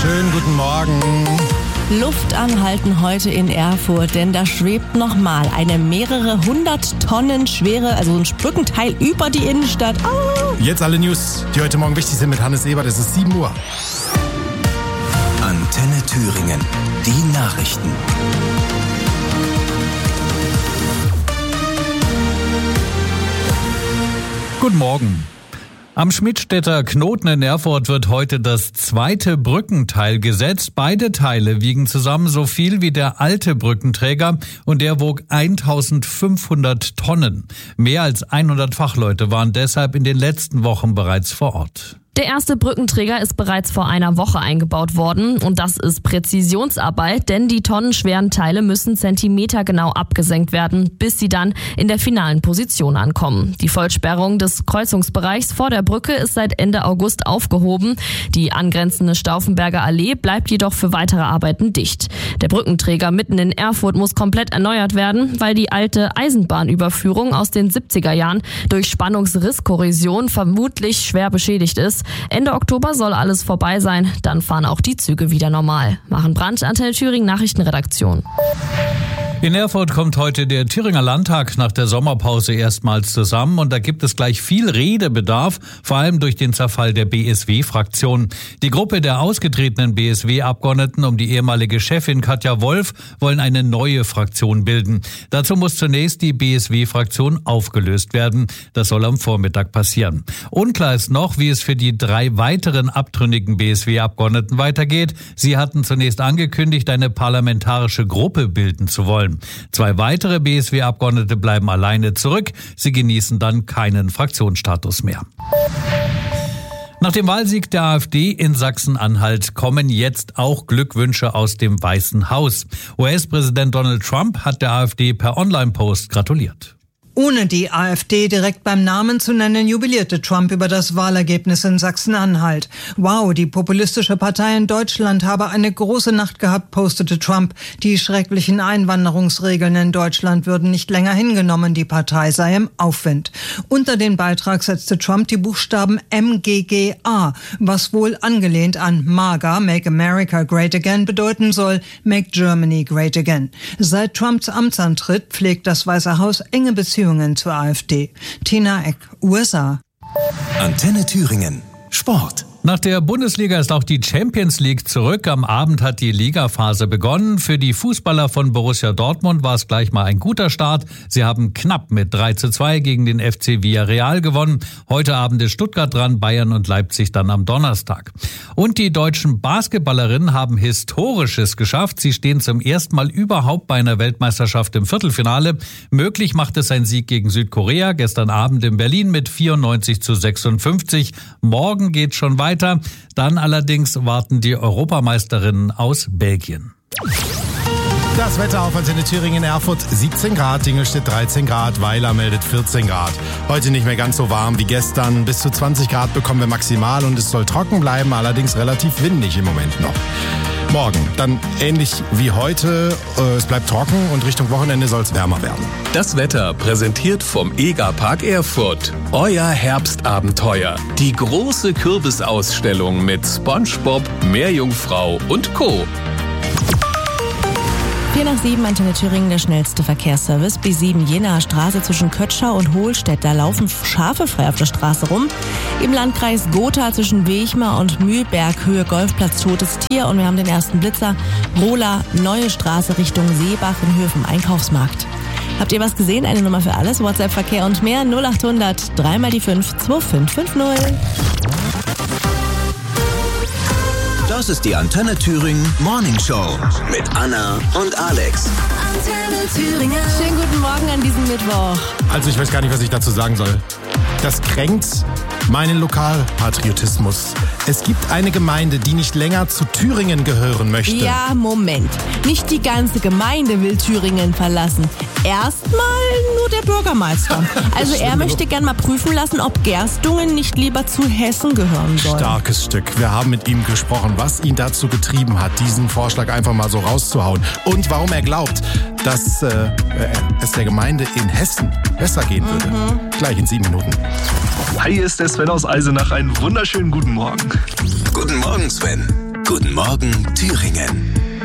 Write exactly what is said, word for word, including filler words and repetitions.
Schönen guten Morgen. Luft anhalten heute in Erfurt, denn da schwebt nochmal eine mehrere hundert Tonnen schwere, also ein Brückenteil über die Innenstadt. Oh. Jetzt alle News, die heute Morgen wichtig sind mit Hannes Ebert. Es ist sieben Uhr. Antenne Thüringen, die Nachrichten. Guten Morgen. Am Schmidtstädter Knoten in Erfurt wird heute das zweite Brückenteil gesetzt. Beide Teile wiegen zusammen so viel wie der alte Brückenträger und der wog eintausendfünfhundert Tonnen. Mehr als hundert Fachleute waren deshalb in den letzten Wochen bereits vor Ort. Der erste Brückenträger ist bereits vor einer Woche eingebaut worden und das ist Präzisionsarbeit, denn die tonnenschweren Teile müssen zentimetergenau abgesenkt werden, bis sie dann in der finalen Position ankommen. Die Vollsperrung des Kreuzungsbereichs vor der Brücke ist seit Ende August aufgehoben. Die angrenzende Stauffenberger Allee bleibt jedoch für weitere Arbeiten dicht. Der Brückenträger mitten in Erfurt muss komplett erneuert werden, weil die alte Eisenbahnüberführung aus den siebziger Jahren durch Spannungsrisskorrosion vermutlich schwer beschädigt ist. Ende Oktober soll alles vorbei sein, dann fahren auch die Züge wieder normal. Machen Brandt, Antenne Thüringen, Nachrichtenredaktion. In Erfurt kommt heute der Thüringer Landtag nach der Sommerpause erstmals zusammen und da gibt es gleich viel Redebedarf, vor allem durch den Zerfall der B S W-Fraktion. Die Gruppe der ausgetretenen B S W-Abgeordneten um die ehemalige Chefin Katja Wolf wollen eine neue Fraktion bilden. Dazu muss zunächst die B S W-Fraktion aufgelöst werden. Das soll am Vormittag passieren. Unklar ist noch, wie es für die drei weiteren abtrünnigen B S W-Abgeordneten weitergeht. Sie hatten zunächst angekündigt, eine parlamentarische Gruppe bilden zu wollen. Zwei weitere B S W-Abgeordnete bleiben alleine zurück. Sie genießen dann keinen Fraktionsstatus mehr. Nach dem Wahlsieg der AfD in Sachsen-Anhalt kommen jetzt auch Glückwünsche aus dem Weißen Haus. U S-Präsident Donald Trump hat der AfD per Online-Post gratuliert. Ohne die AfD direkt beim Namen zu nennen, jubilierte Trump über das Wahlergebnis in Sachsen-Anhalt. Wow, die populistische Partei in Deutschland habe eine große Nacht gehabt, postete Trump. Die schrecklichen Einwanderungsregeln in Deutschland würden nicht länger hingenommen, die Partei sei im Aufwind. Unter den Beitrag setzte Trump die Buchstaben M G G A, was wohl angelehnt an MAGA, Make America Great Again, bedeuten soll, Make Germany Great Again. Seit Trumps Amtsantritt pflegt das Weiße Haus enge Beziehungen zur AfD. Tina Eck, U S A. Antenne Thüringen, Sport. Nach der Bundesliga ist auch die Champions League zurück. Am Abend hat die Ligaphase begonnen. Für die Fußballer von Borussia Dortmund war es gleich mal ein guter Start. Sie haben knapp mit drei zu zwei gegen den F C Villarreal gewonnen. Heute Abend ist Stuttgart dran, Bayern und Leipzig dann am Donnerstag. Und die deutschen Basketballerinnen haben Historisches geschafft. Sie stehen zum ersten Mal überhaupt bei einer Weltmeisterschaft im Viertelfinale. Möglich macht es ein Sieg gegen Südkorea gestern Abend in Berlin mit vierundneunzig zu sechsundfünfzig. Morgen geht schon weiter. Dann allerdings warten die Europameisterinnen aus Belgien. Das Wetter auf Antenne Thüringen in Erfurt siebzehn Grad, Dingelstedt dreizehn Grad, Weiler meldet vierzehn Grad. Heute nicht mehr ganz so warm wie gestern. Bis zu zwanzig Grad bekommen wir maximal und es soll trocken bleiben, allerdings relativ windig im Moment noch. Morgen dann ähnlich wie heute. Es bleibt trocken und Richtung Wochenende soll es wärmer werden. Das Wetter präsentiert vom Egerpark Erfurt. Euer Herbstabenteuer. Die große Kürbisausstellung mit SpongeBob, Meerjungfrau und Co. vier nach sieben, Antenne Thüringen, der schnellste Verkehrsservice. B sieben Jenaer Straße zwischen Kötschau und Hohlstedt. Da laufen Schafe frei auf der Straße rum. Im Landkreis Gotha zwischen Wechmar und Mühlberg, Höhe Golfplatz, totes Tier. Und wir haben den ersten Blitzer. Rola, Neue Straße Richtung Seebach in Höhe vom Einkaufsmarkt. Habt ihr was gesehen? Eine Nummer für alles. WhatsApp, Verkehr und mehr. null acht hundert, drei mal die fünf, zwei fünf fünf null. Das ist die Antenne Thüringen Morning Show mit Anna und Alex. Antenne Thüringen. Schönen guten Morgen an diesem Mittwoch. Also ich weiß gar nicht, was ich dazu sagen soll. Das kränkt meinen Lokalpatriotismus. Es gibt eine Gemeinde, die nicht länger zu Thüringen gehören möchte. Ja, Moment. Nicht die ganze Gemeinde will Thüringen verlassen. Erstmal nur der Bürgermeister. Also er möchte gern mal prüfen lassen, ob Gerstungen nicht lieber zu Hessen gehören soll. Starkes Stück. Wir haben mit ihm gesprochen, was ihn dazu getrieben hat, diesen Vorschlag einfach mal so rauszuhauen. Und warum er glaubt, dass äh, es der Gemeinde in Hessen besser gehen würde. Mhm. Gleich in sieben Minuten. Hi, ist der Sven aus Eisenach. Einen wunderschönen guten Morgen. Guten Morgen, Sven. Guten Morgen, Thüringen.